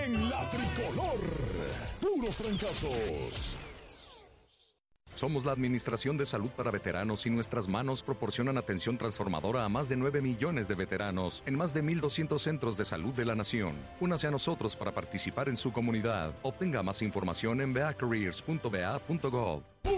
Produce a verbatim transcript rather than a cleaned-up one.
en la tricolor. Puros trancazos. Somos la Administración de Salud para Veteranos y nuestras manos proporcionan atención transformadora a más de nueve millones de veteranos en más de mil doscientos centros de salud de la nación. Únase a nosotros para participar en su comunidad. Obtenga más información en v a careers punto v a punto gov.